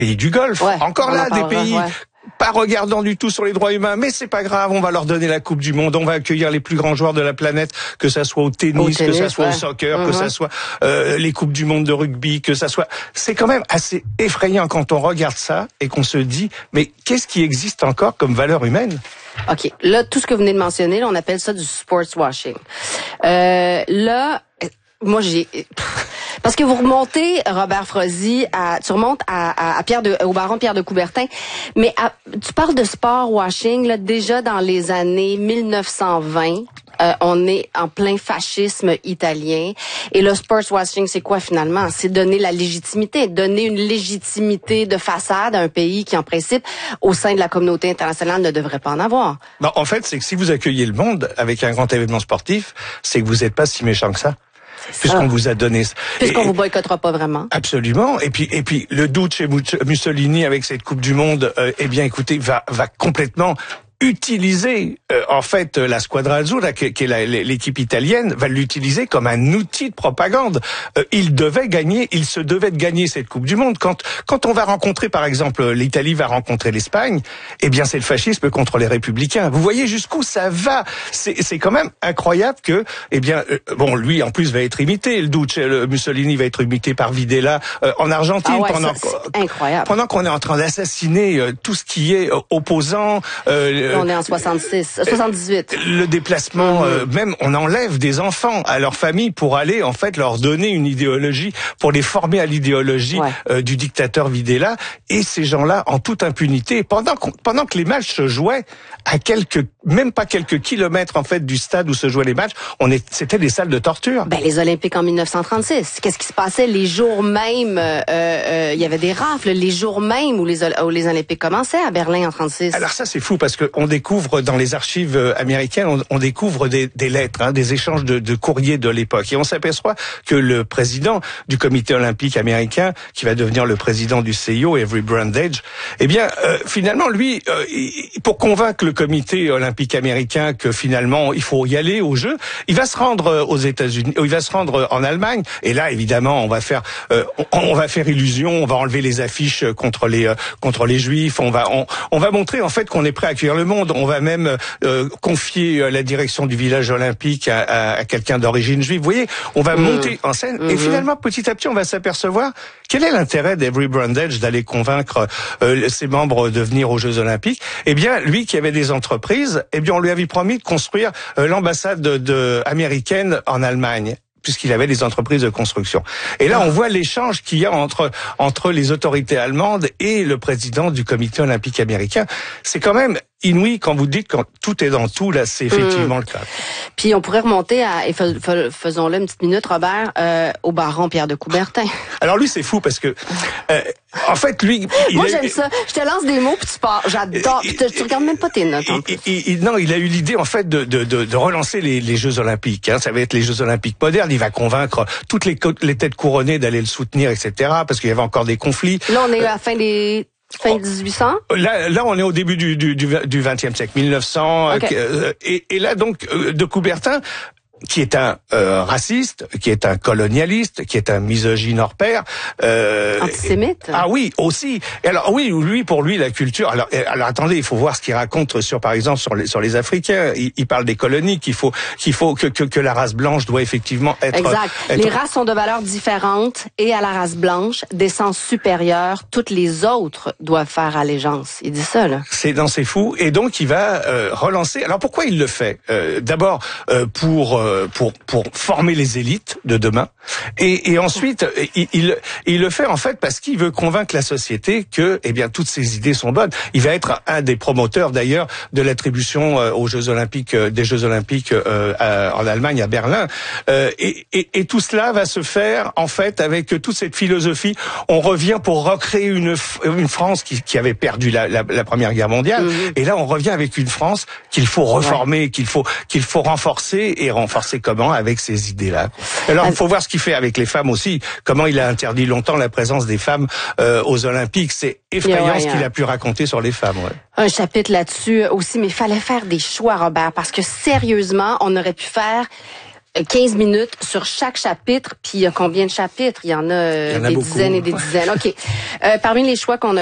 pays du Golfe. Ouais, Encore là, des pays... Ouais. Pas regardant du tout sur les droits humains, mais c'est pas grave, on va leur donner la Coupe du Monde, on va accueillir les plus grands joueurs de la planète, que ça soit au tennis, que ça soit au soccer, que ça soit les Coupes du Monde de rugby, que ça soit... C'est quand même assez effrayant quand on regarde ça et qu'on se dit, mais qu'est-ce qui existe encore comme valeur humaine? OK. Là, tout ce que vous venez de mentionner, là, on appelle ça du sports washing. Là, moi, parce que vous remontez, Robert Frozy, tu remontes à au baron Pierre de Coubertin, mais tu parles de sport washing, là, déjà dans les années 1920. On est en plein fascisme italien. Et le sports washing, c'est quoi finalement? C'est donner la légitimité, donner une légitimité de façade à un pays qui, en principe, au sein de la communauté internationale, ne devrait pas en avoir. Non, en fait, c'est que si vous accueillez le monde avec un grand événement sportif, c'est que vous n'êtes pas si méchant que ça. Puisqu'on vous a donné... Puisqu'on vous boycottera pas vraiment. Absolument. Et puis le Duce Mussolini avec cette Coupe du Monde, eh bien, écoutez, va complètement utiliser en fait la Squadra Azzurra, qui est l'équipe italienne, va l'utiliser comme un outil de propagande. Il se devait de gagner cette Coupe du Monde. Quand on va rencontrer, par exemple, l'Italie va rencontrer l'Espagne, eh bien c'est le fascisme contre les républicains. Vous voyez jusqu'où ça va. C'est quand même incroyable que, eh bien, bon, lui en plus va être imité. Le Mussolini va être imité par Videla en Argentine. Ah ouais, incroyable. Pendant qu'on est en train d'assassiner tout ce qui est opposant. On est en 78. Le déplacement, même on enlève des enfants à leur famille pour aller en fait leur donner une idéologie, pour les former à l'idéologie du dictateur Videla. Et ces gens-là, en toute impunité, pendant que les matchs se jouaient à même pas quelques kilomètres en fait du stade où se jouaient les matchs, c'était des salles de torture. Ben les Olympiques en 1936. Qu'est-ce qui se passait les jours même? Il y avait des rafles les jours même où les Olympiques commençaient à Berlin en 36. Alors ça c'est fou parce que on découvre dans les archives américaines, on découvre des lettres, des échanges de courriers de l'époque, et on s'aperçoit que le président du comité olympique américain, qui va devenir le président du CIO, Avery Brundage, eh bien finalement lui, pour convaincre le comité olympique américain que finalement il faut y aller aux Jeux, il va se rendre aux États-Unis, il va se rendre en Allemagne, et là évidemment on va faire illusion, on va enlever les affiches contre les Juifs, on va montrer en fait qu'on est prêt à accueillir le monde. On va même confier la direction du village olympique à quelqu'un d'origine juive. Vous voyez, on va monter en scène et finalement, petit à petit, on va s'apercevoir quel est l'intérêt d'Avery Brundage d'aller convaincre ses membres de venir aux Jeux Olympiques. Eh bien, lui qui avait des entreprises, eh bien, on lui avait promis de construire l'ambassade américaine en Allemagne, puisqu'il avait des entreprises de construction. Et là, on voit l'échange qu'il y a entre les autorités allemandes et le président du comité olympique américain. C'est quand même inouï quand vous dites que tout est dans tout, là, c'est effectivement le cas. Puis on pourrait remonter et faisons-le une petite minute, Robert, au baron Pierre de Coubertin. Alors lui, c'est fou parce que, en fait, lui... Moi, j'aime ça. Je te lance des mots puis tu pars. J'adore. Tu regardes même pas tes notes. Non, il a eu l'idée, en fait, de relancer les Jeux Olympiques. Ça va être les Jeux Olympiques modernes. Il va convaincre toutes les têtes couronnées d'aller le soutenir, etc., parce qu'il y avait encore des conflits. Là, on est à la fin 1800? Là, on est au début du XXe siècle, 1900. Okay. Et là, donc, de Coubertin, qui est un raciste, qui est un colonialiste, qui est un misogyne hors pair. Antisémite. Ah oui, aussi. Et alors oui, pour lui la culture. Alors attendez, il faut voir ce qu'il raconte par exemple sur les Africains. Il parle des colonies, qu'il faut que la race blanche doit effectivement être. Exact. Les races sont de valeurs différentes et à la race blanche, d'essence supérieure, toutes les autres doivent faire allégeance. Il dit ça là. C'est fou. Et donc il va relancer. Alors pourquoi il le fait? D'abord pour former les élites de demain, et ensuite il le fait en fait parce qu'il veut convaincre la société que eh bien toutes ces idées sont bonnes. Il va être un des promoteurs d'ailleurs de l'attribution aux Jeux Olympiques des Jeux Olympiques en Allemagne à Berlin, et tout cela va se faire en fait avec toute cette philosophie. On revient pour recréer une France qui avait perdu la Première Guerre mondiale, et là on revient avec une France qu'il faut reformer, qu'il faut renforcer. Et renforcer comment? Avec ces idées-là. Alors, il faut voir ce qu'il fait avec les femmes aussi. Comment il a interdit longtemps la présence des femmes aux Olympiques. C'est effrayant ce qu'il a pu raconter sur les femmes. Ouais. Un chapitre là-dessus aussi, mais il fallait faire des choix, Robert, parce que sérieusement, on aurait pu faire 15 minutes sur chaque chapitre, puis il y a combien de chapitres? Il y en a, des beaucoup. dizaines et des dizaines. OK. Parmi les choix qu'on a